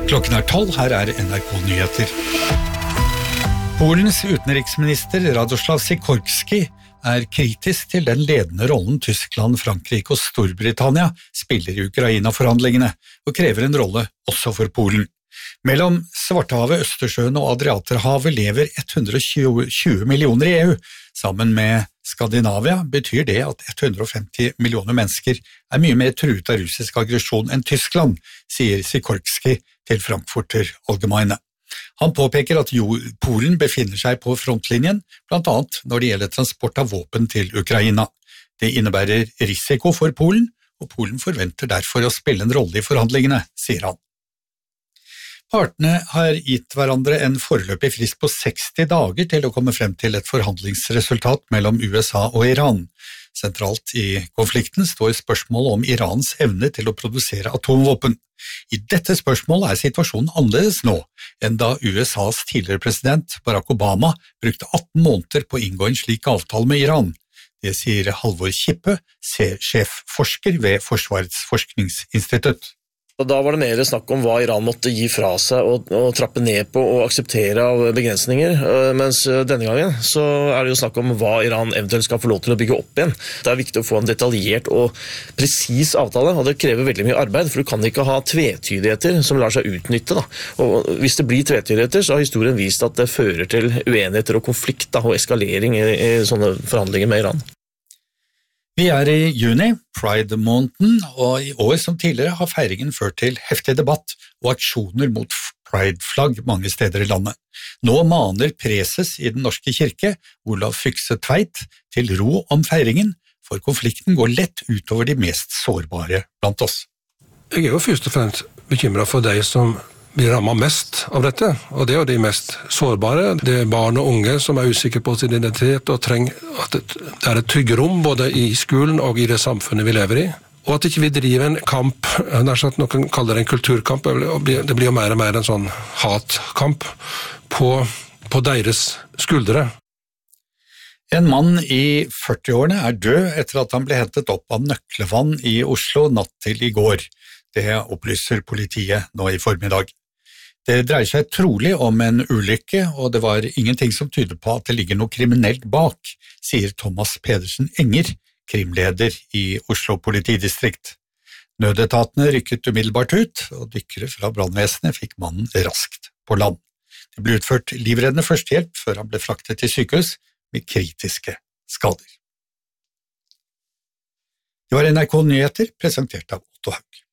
Klokken 12, her NRK Nyheter. Polens utenriksminister Radoslav Sikorski kritisk til den ledende rollen Tyskland, Frankrike og Storbritannia spiller i Ukraina-forhandlingene, og krever en rolle også for Polen. Mellom Svartehavet, Østersjøen og Adriaterhavet lever 120 millioner i EU. Sammen med Skandinavia betyr det at 150 millioner mennesker mye mer truet av russisk aggresjon enn Tyskland, sier Sikorski til Frankfurter Allgemeine. Han påpeker at Polen befinner seg på frontlinjen, blant annet når det gjelder transport av våpen til Ukraina. Det innebærer risiko for Polen, og Polen forventer derfor å spille en rolle i forhandlingene, sier han. Partene har gitt hverandre en foreløpig frist på 60 dager til å komme frem til et forhandlingsresultat mellom USA og Iran. Sentralt i konflikten står spørsmålet om Irans evne til å produsere atomvåpen. I dette spørsmålet situasjonen annerledes nå enn da USAs tidligere president Barack Obama brukte 18 måneder på å inngå en slik avtale med Iran. Det sier Halvor Kippe, sjefforsker ved Forsvarets forskningsinstitutt. Og da var det mer snakk om hva Iran måtte gi fra seg og trappe ned på og akseptere av begrensninger, mens denne gangen så det jo snakk om hva Iran eventuelt skal få lov til å bygge opp igjen. Det viktig å få en detaljert og presis avtale, og det krever veldig mye arbeid, for du kan ikke ha tvetydigheter som lar seg utnytte. Og hvis det blir tvetydigheter, så har historien vist at det fører til uenigheter og konflikt og eskalering i sånne forhandlinger med Iran. Vi i juni, Pride-måneden, og i år som tidligere har feiringen ført til heftig debatt og aksjoner mot Pride-flagg mange steder i landet. Nå maner preses i Den norske kirke, Olav Fykse Tveit, til ro om feiringen, for konflikten går lett utover de mest sårbare blant oss. Jeg jo først og fremst bekymret for de som blir rammet mest av dette, og det jo de mest sårbare. Det barn og unge som usikre på sin identitet og trenger at det et tryggerom både i skolen og i det samfunnet vi lever i. Og at ikke vi driver en kamp, nær sagt noen kaller det en kulturkamp, det blir jo mer og mer en sånn hatkamp på deres skuldre. En mann i 40-årene død etter at han ble hentet opp av nøkkelvann i Oslo natt til i går. Det opplyser politiet nå i formiddag. Det dreier seg trolig om en ulykke, og det var ingenting som tyder på at det ligger noe kriminelt bak, sier Thomas Pedersen Enger, krimleder i Oslo politidistrikt. Nødetatene rykket umiddelbart ut, og dykkere fra brannvesenet fikk mannen raskt på land. Det ble utført livreddende førstehjelp før han ble fraktet til sykehus med kritiske skader. Det var NRK Nyheter, presentert av Otto Haug.